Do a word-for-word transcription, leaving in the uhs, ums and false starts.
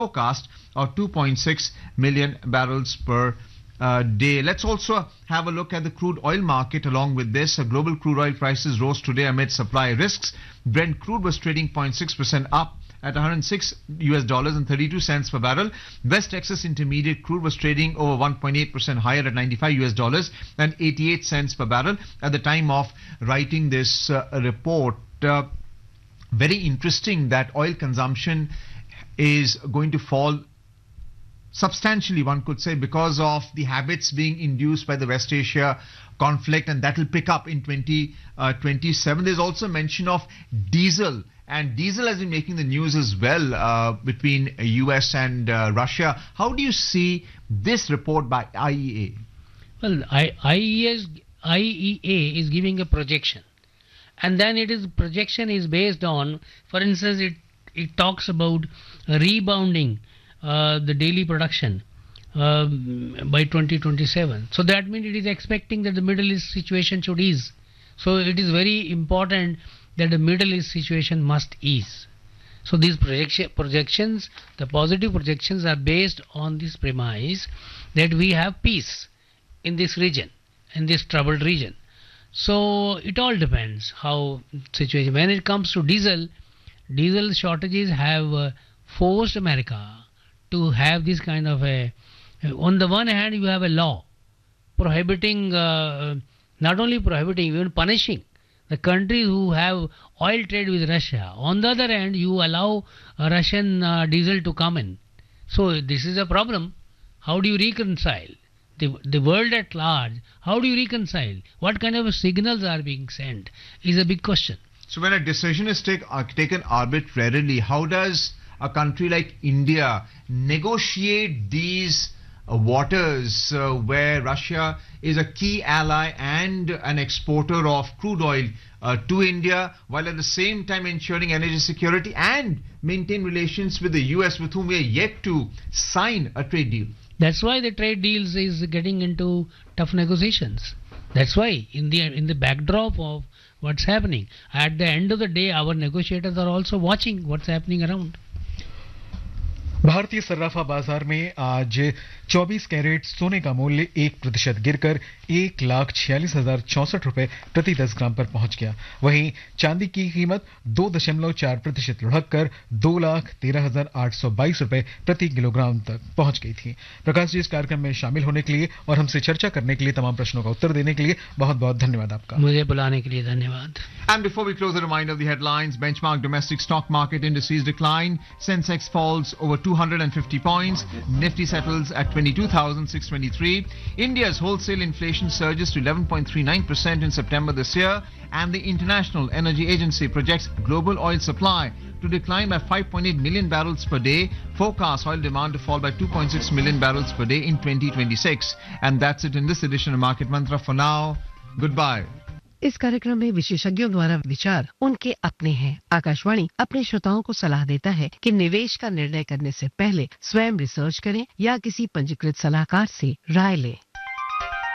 forecast of two point six million barrels per uh, day. Let's also have a look at the crude oil market. Along with this, uh, global crude oil prices rose today amid supply risks. Brent crude was trading zero point six percent up at one hundred six U S dollars and thirty-two cents per barrel. West Texas Intermediate crude was trading over one point eight percent higher at ninety-five U S dollars and eighty-eight cents per barrel at the time of writing this uh, report. Uh, very interesting that oil consumption is going to fall substantially, one could say, because of the habits being induced by the West Asia conflict, and that will pick up in twenty twenty-seven. There's also mention of diesel, and diesel has been making the news as well uh, between U S and uh, Russia. How do you see this report by I E A? Well, I, IEA's, I E A is giving a projection, and then it is projection is based on, for instance, it it talks about rebounding uh, the daily production uh, by twenty twenty-seven. So that means it is expecting that the Middle East situation should ease. So it is very important that the Middle East situation must ease. So these projection, projections, the positive projections are based on this premise that we have peace in this region, in this troubled region. So it all depends how situation. When it comes to diesel, diesel shortages have uh, forced America to have this kind of a, on the one hand you have a law prohibiting, uh, not only prohibiting, even punishing the countries who have oil trade with Russia. On the other hand, you allow uh, Russian uh, diesel to come in. So this is a problem. How do you reconcile? The, the world at large, how do you reconcile? What kind of signals are being sent is a big question. So when a decision is take, uh, taken arbitrarily, how does a country like India negotiate these uh, waters uh, where Russia is a key ally and an exporter of crude oil uh, to India, while at the same time ensuring energy security and maintain relations with the U S, with whom we are yet to sign a trade deal? That's why the trade deals is getting into tough negotiations. That's why in the in the backdrop of what's happening, at the end of the day, our negotiators are also watching what's happening around. भारतीय सर्राफा बाजार में आज चौबीस carat सोने का मूल्य एक प्रतिशत गिरकर एक लाख छियालीस हजार चौसठ रुपए प्रति दस ग्राम पर पहुंच गया। वहीं चांदी की कीमत दो दशमलव चार प्रतिशत लुढ़ककर दो लाख तेरह हजार आठ सौ बाईस रुपए प्रति किलोग्राम तक पहुंच गई थी। प्रकाश जी, इस कार्यक्रम में शामिल होने के लिए और हमसे चर्चा करने के लिए, तमाम प्रश्नों का उत्तर देने के लिए बहुत बहुत धन्यवाद आपका। मुझे बुलाने के लिए धन्यवाद। And before we close, a reminder of the headlines. Benchmark domestic stock market indices decline. Sensex falls over two hundred fifty points. Nifty settles at twenty-two thousand six hundred twenty-three. India's wholesale inflation surges to eleven point three nine percent in September this year, and the International Energy Agency projects global oil supply to decline by five point eight million barrels per day, forecasts oil demand to fall by two point six million barrels per day in twenty twenty-six. And that's it in this edition of Market Mantra. For now, goodbye. इस कार्यक्रम में विशेषज्ञों द्वारा विचार उनके अपने हैं। आकाशवाणी अपने श्रोताओं को सलाह देता है कि निवेश का निर्णय करने से पहले स्वयं रिसर्च करें या किसी पंजीकृत सलाहकार से राय लें।